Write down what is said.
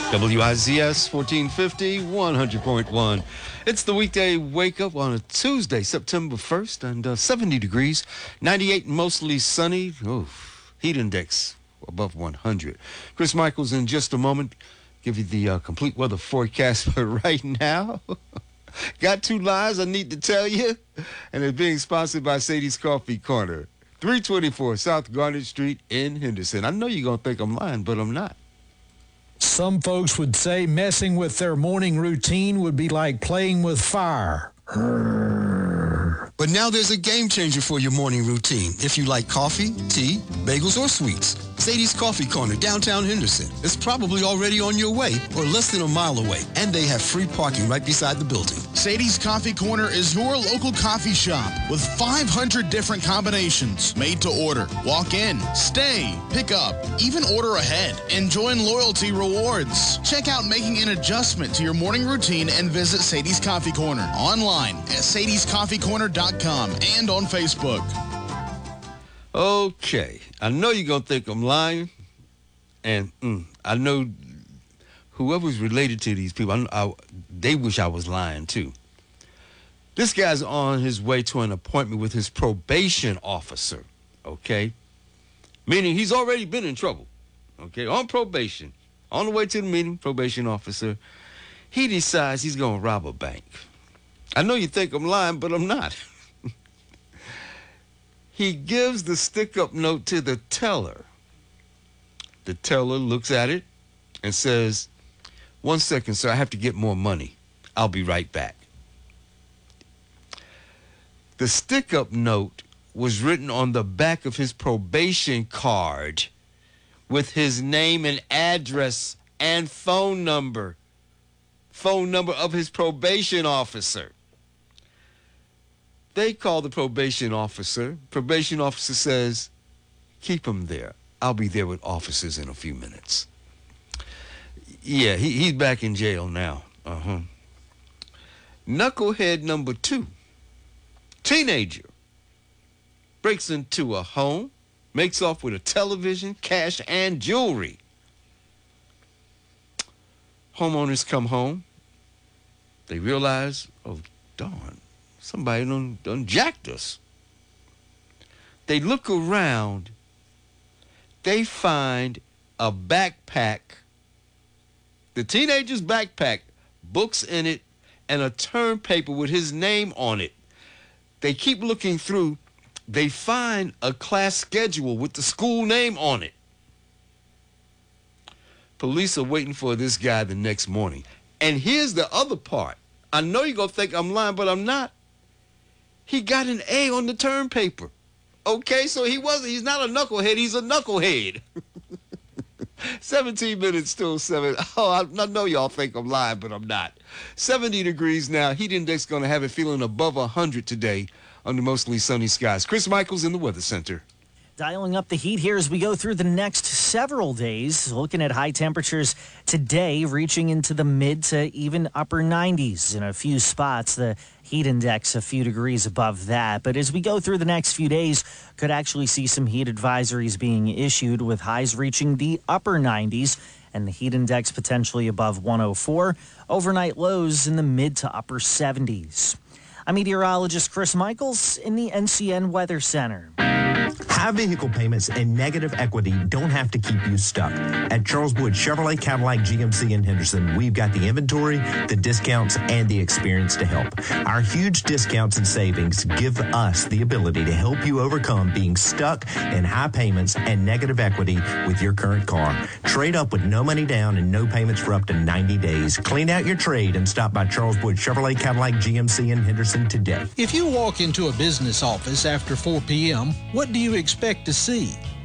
WIZS 1450, 100.1. It's the weekday wake up on a Tuesday, September 1st, and 70 degrees, 98 mostly sunny. Heat index above 100. Chris Michaels in just a moment. Give you the complete weather forecast for right now. Got two lines I need to tell you, and it's being sponsored by Sadie's Coffee Corner, 324 South Garnet Street in Henderson. I know you're going to think I'm lying, but I'm not. Some folks would say messing with their morning routine would be like playing with fire. But now there's a game changer for your morning routine. If you like coffee, tea, bagels, or sweets, Sadie's Coffee Corner, downtown Henderson, is probably already on your way or less than a mile away, and they have free parking right beside the building. Sadie's Coffee Corner is your local coffee shop with 500 different combinations made to order. Walk in, stay, pick up, even order ahead, and join loyalty rewards. Check out making an adjustment to your morning routine and visit Sadie's Coffee Corner online at sadiescoffeecorner.com and on Facebook. Okay, I know you're going to think I'm lying, and I know whoever's related to these people, they wish I was lying too. This guy's on his way to an appointment with his probation officer, okay? Meaning he's already been in trouble, okay? On probation, on the way to the meeting, probation officer, he decides he's going to rob a bank. I know you think I'm lying, but I'm not. He gives the stick-up note to the teller. The teller looks at it and says, "1 second, sir, I have to get more money. I'll be right back." The stick-up note was written on the back of his probation card with his name and address and phone number of his probation officer. They call the probation officer. Probation officer says, "Keep him there. I'll be there with officers in a few minutes." Yeah, he's back in jail now. Knucklehead number 2. Teenager breaks into a home, makes off with a television, cash, and jewelry. Homeowners come home. They realize, oh, darn, somebody done jacked us. They look around. They find a backpack, the teenager's backpack, books in it, and a term paper with his name on it. They keep looking through. They find a class schedule with the school name on it. Police are waiting for this guy the next morning. And here's the other part. I know you're going to think I'm lying, but I'm not. He got an A on the term paper. Okay, so he's not a knucklehead, he's a knucklehead. 17 minutes till 7. Oh, I know y'all think I'm lying, but I'm not. 70 degrees now. Heat index going to have it feeling above 100 today under mostly sunny skies. Chris Michaels in the Weather Center. Dialing up the heat here as we go through the next several days. Looking at high temperatures today reaching into the mid to even upper 90s in a few spots. The heat index a few degrees above that. But as we go through the next few days, could actually see some heat advisories being issued with highs reaching the upper 90s and the heat index potentially above 104. Overnight lows in the mid to upper 70s. I'm meteorologist Chris Michaels in the NCN Weather Center. High vehicle payments and negative equity don't have to keep you stuck. At Charles Wood Chevrolet Cadillac GMC in Henderson, we've got the inventory, the discounts, and the experience to help. Our huge discounts and savings give us the ability to help you overcome being stuck in high payments and negative equity with your current car. Trade up with no money down and no payments for up to 90 days. Clean out your trade and stop by Charles Wood Chevrolet Cadillac GMC in Henderson today. If you walk into a business office after 4 p.m., what do you expect to see?